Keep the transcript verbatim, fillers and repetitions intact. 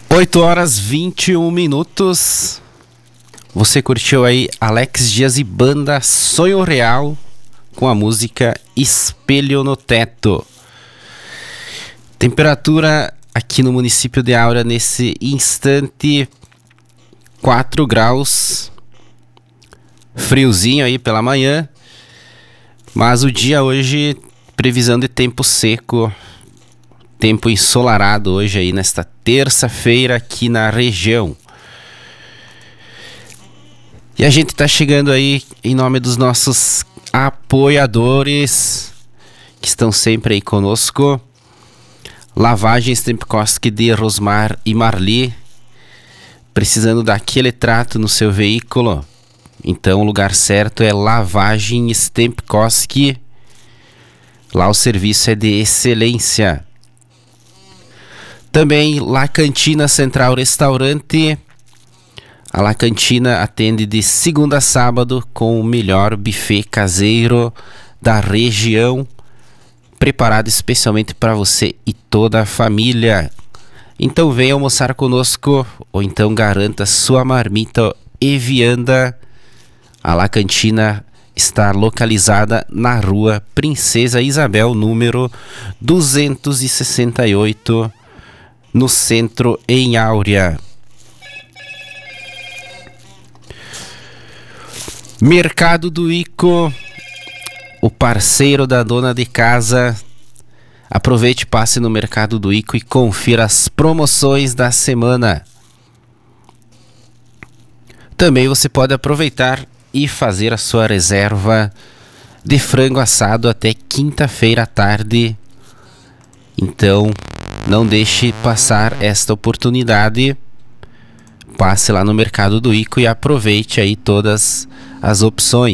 oito horas e vinte e um minutos. Você curtiu aí Alex Dias e banda Sonho Real com a música Espelho no Teto. Temperatura aqui no município de Áurea nesse instante quatro graus. Friozinho aí pela manhã. Mas o dia hoje, previsão de tempo seco. Tempo ensolarado hoje aí nesta terça-feira aqui na região. E a gente tá chegando aí em nome dos nossos apoiadores que estão sempre aí conosco. Lavagens Tempkoski de Rosmar e Marli. Precisando daquele trato no seu veículo? Então o lugar certo é Lavagens Tempkoski. Lá o serviço é de excelência. Também La Cantina Central Restaurante. A La Cantina atende de segunda a sábado com o melhor buffet caseiro da região, preparado especialmente para você e toda a família. Então venha almoçar conosco ou então garanta sua marmita e vianda. A La Cantina está localizada na rua Princesa Isabel, número duzentos e sessenta e oito, no centro, em Áurea. Mercado do Ico, o parceiro da dona de casa. Aproveite, passe no Mercado do Ico e confira as promoções da semana. Também você pode aproveitar e fazer a sua reserva de frango assado até quinta-feira à tarde. Então, não deixe passar esta oportunidade. Passe lá no Mercado do Ico e aproveite aí todas as opções.